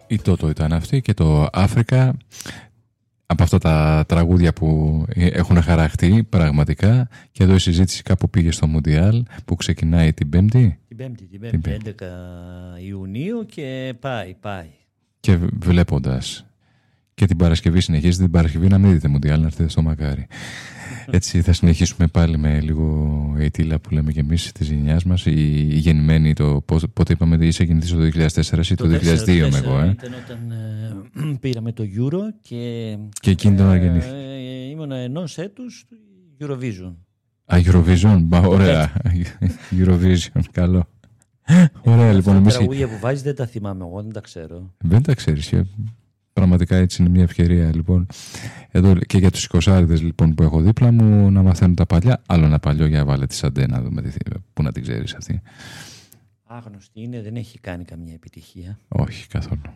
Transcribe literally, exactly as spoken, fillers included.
Η Τότο ήταν αυτή και το Αφρικα. Από αυτά τα τραγούδια που έχουν χαραχτεί πραγματικά. Και εδώ η συζήτηση κάπου πήγε στο Μουντιάλ που ξεκινάει την Πέμπτη. Την Πέμπτη, την Πέμπτη, την έντεκα Ιουνίου και πάει, πάει. Και βλέποντας και την Παρασκευή συνεχίζεται, την Παρασκευή να μην δείτε Μουντιάλ, να έρθετε στο μακάρι. Έτσι θα συνεχίσουμε πάλι με λίγο αιτήλα που λέμε και εμείς της γενιάς μας. Η γεννημένη, το, πότε είπαμε ότι είσαι γεννηθής το δύο χιλιάδες τέσσερα ή το, το δύο χιλιάδες δύο με εγώ. Ε? Ήταν όταν ε, πήραμε το Euro και, και εκείνη τον γεννήθηκε. Ε, ήμουν ενός έτους Eurovision. Α, Eurovision, μπα, ωραία. Eurovision, καλό. Ωραία, λοιπόν. Τα τραγούδια που βάζεις δεν τα θυμάμαι εγώ, δεν τα ξέρω. Δεν τα ξέρεις. Πραγματικά έτσι είναι μια ευκαιρία λοιπόν εδώ και για τους εικοσάριδες λοιπόν που έχω δίπλα μου να μαθαίνουν τα παλιά. Άλλο ένα παλιό για βάλε τη Σαντέ να δούμε πού να την ξέρεις αυτή. Άγνωστη είναι, δεν έχει κάνει καμία επιτυχία. Όχι καθόλου.